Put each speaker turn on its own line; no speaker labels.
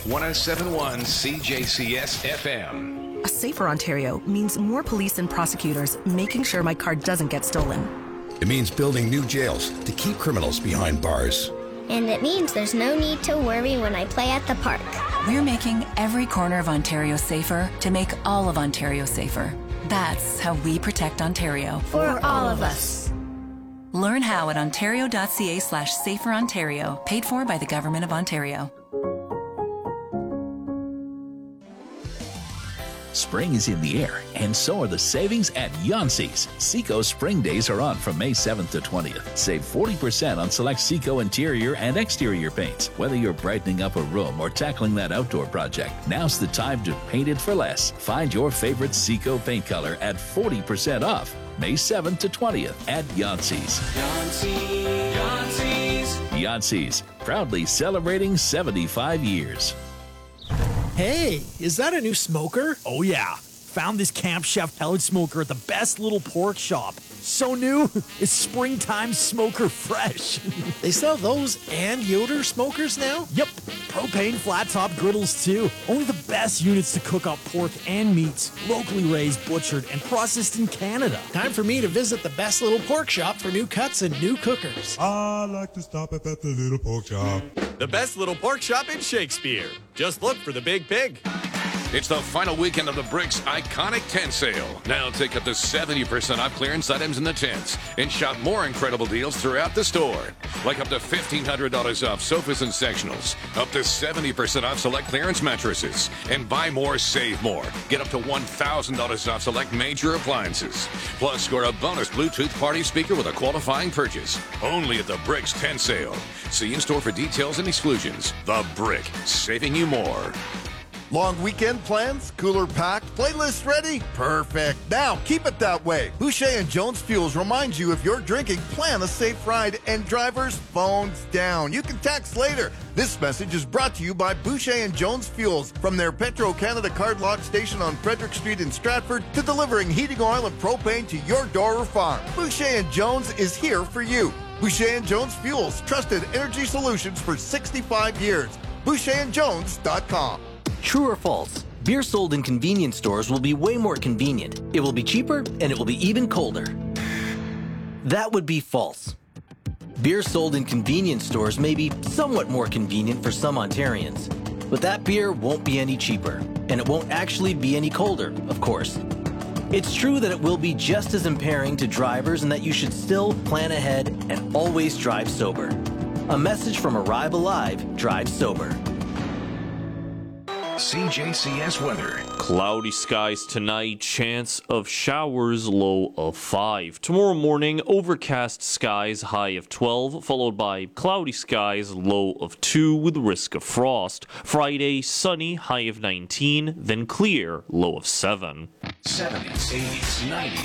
1071 CJCS FM.
A safer Ontario means more police and prosecutors making sure my car doesn't get stolen.
It means building new jails to keep criminals behind bars.
And it means there's no need to worry when I play at the park.
We're making every corner of Ontario safer to make all of Ontario safer. That's how we protect Ontario.
For all of us.
Learn how at ontario.ca/saferontario, paid for by the Government of Ontario.
Spring is in the air, and so are the savings at Yancey's. Seco Spring Days are on from May 7th to 20th. Save 40% on select Seco interior and exterior paints. Whether you're brightening up a room or tackling that outdoor project, now's the time to paint it for less. Find your favorite Seco paint color at 40% off. May 7th to 20th at Yancey's. Yancey's, proudly celebrating 75 years.
Hey, is that a new smoker? Oh yeah, found this Camp Chef pellet smoker at the Best Little Pork Shop. So new, it's springtime smoker fresh. They sell those and Yoder smokers now? Yep, propane flat top griddles too. Only the best units to cook up pork and meats, locally raised, butchered, and processed in Canada. Time for me to visit the Best Little Pork Shop for new cuts and new cookers.
I like to stop at the Little Pork Shop.
The Best Little Pork Shop in Shakespeare. Just look for the Big Pig.
It's the final weekend of the Bricks Iconic Tent Sale. Now take up to 70% off clearance items in the tents and shop more incredible deals throughout the store. Like up to $1,500 off sofas and sectionals, up to 70% off select clearance mattresses, and buy more, save more. Get up to $1,000 off select major appliances. Plus, score a bonus Bluetooth party speaker with a qualifying purchase. Only at the Bricks Tent Sale. See in-store for details and exclusions. The Brick, saving you more.
Long weekend plans? Cooler packed? Playlist ready? Perfect. Now, keep it that way. Boucher and Jones Fuels reminds you if you're drinking, plan a safe ride. And drivers, phones down. You can text later. This message is brought to you by Boucher and Jones Fuels. From their Petro-Canada card lock station on Frederick Street in Stratford to delivering heating oil and propane to your door or farm. Boucher and Jones is here for you. Boucher and Jones Fuels, trusted energy solutions for 65 years. BoucherandJones.com.
True or false? Beer sold in convenience stores will be way more convenient. It will be cheaper, and it will be even colder. That would be false. Beer sold in convenience stores may be somewhat more convenient for some Ontarians, but that beer won't be any cheaper, and it won't actually be any colder, of course. It's true that it will be just as impairing to drivers and that you should still plan ahead and always drive sober. A message from Arrive Alive, Drive Sober.
CJCS weather.
Cloudy skies tonight, chance of showers, low of 5. Tomorrow morning, overcast skies, high of 12, followed by cloudy skies, low of 2 with risk of frost. Friday, sunny, high of 19, then clear, low of 7.
70s, 80s, 90s.